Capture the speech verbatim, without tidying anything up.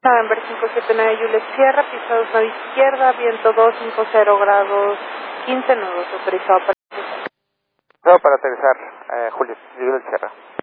November cinco siete nueve Juliet Sierra, pisados a izquierda, viento doscientos cincuenta grados quince nudos, autorizado para No, para aterrizar, eh, Julio, Juliet Sierra.